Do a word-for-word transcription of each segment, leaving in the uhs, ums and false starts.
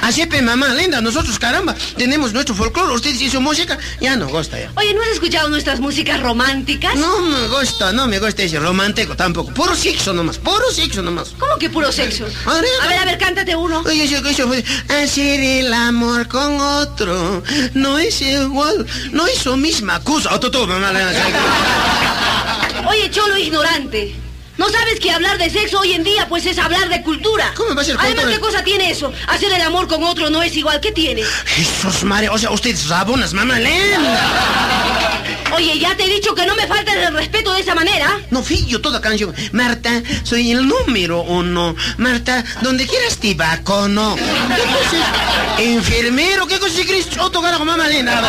Así, pe, mamá linda, nosotros, caramba, tenemos nuestro folclore, ustedes y su música, ya no gusta ya. Oye, ¿no has escuchado nuestras músicas románticas? No me gusta, no me gusta ese romántico tampoco, puro sexo nomás, puro sexo nomás. ¿Cómo que puro sexo? A ver, a ver, a ver, cántate uno. Oye, eso, eso, hacer el amor con otro no es igual, no es su misma cosa. Oye, cholo ignorante, ¿no sabes que hablar de sexo hoy en día pues es hablar de cultura? ¿Cómo va a ser cultura? Además, ¿qué cosa tiene eso? Hacer el amor con otro no es igual, ¿qué tiene? Jesús María, o sea, ustedes rabonas, mamá linda. Oye, ya te he dicho que no me faltes el respeto de esa manera. No, fillo, toda canción. Marta, soy el número uno. Marta, donde quieras te vacuno. ¿Qué cosa es? Enfermero, ¿qué cosa es? Choto, carajo, mamá linda.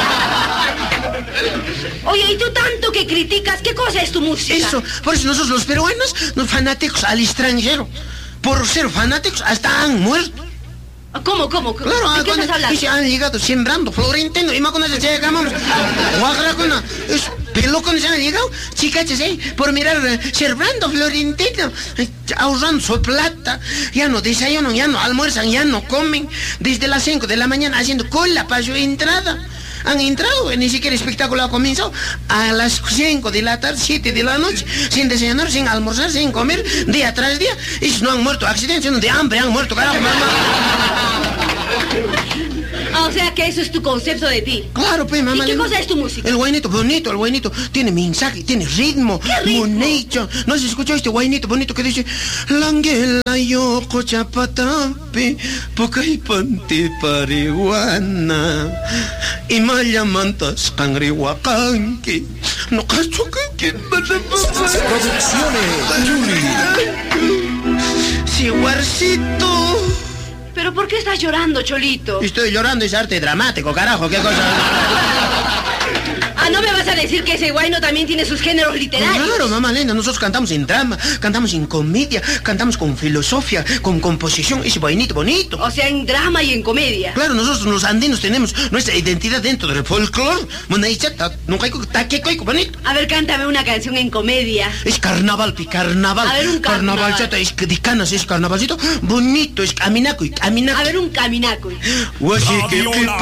Oye, y tú tanto que criticas, ¿qué cosa es tu música? Eso, por eso nosotros los peruanos, los fanáticos al extranjero, por ser fanáticos hasta han muerto. ¿Cómo, cómo? Claro, ¿De qué estás hablando? Y se han llegado sembrando florentino y más cuando se llegamos guagracona, es pelo cuando se han llegado, chicas, ¿eh? Por mirar sembrando florentino, ahorrando su plata, ya no desayunan, ya no almuerzan, ya no comen, desde las cinco de la mañana haciendo cola para su entrada. Han entrado, ni siquiera el espectáculo ha comenzado a las cinco de la tarde, siete de la noche, sin desayunar, sin almorzar, sin comer, día tras día. Ellos no han muerto de accidente, sino de hambre han muerto, carajo, mamá. Ah, o sea que eso es tu concepto de ti. Claro, pues, mamá. ¿Y qué cosa es tu música? El guainito bonito, el guainito tiene mensaje, tiene ritmo. ¿Qué ritmo? Bonito. ¿No se escuchó este guainito bonito que dice Languela yoko chapatapi, pocay panti parihuana, y maya mantas cangrihuacanqui, no cacho que Producciones Juli. Sí, guarcito. ¿Pero por qué estás llorando, Cholito? Estoy llorando, es arte dramático, carajo, qué cosa. Ah, ¿no me vas a decir que ese guayno también tiene sus géneros literarios? Claro, mamá linda, nosotros cantamos en drama, cantamos en comedia, cantamos con filosofía, con composición, ese guainito bonito. O sea, en drama y en comedia. Claro, nosotros los andinos tenemos nuestra identidad dentro del folclore. Bonito. A ver, cántame una canción en comedia. Es carnaval, pi, carnaval. A ver, un carnaval. Carnaval, chata, es de canas, es carnavalcito bonito, es caminaco, caminaco. A ver, un caminaco. Guasi, que, que